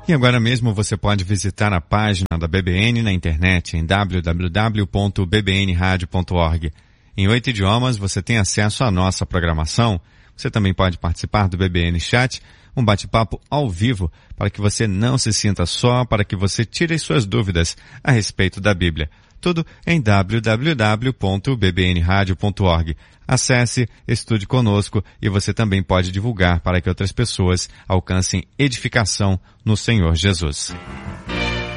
E agora mesmo você pode visitar a página da BBN na internet em www.bbnradio.org. Em 8 idiomas você tem acesso à nossa programação. Você também pode participar do BBN Chat, um bate-papo ao vivo, para que você não se sinta só, para que você tire suas dúvidas a respeito da Bíblia. Tudo em www.bbnradio.org. Acesse, estude conosco e você também pode divulgar para que outras pessoas alcancem edificação no Senhor Jesus.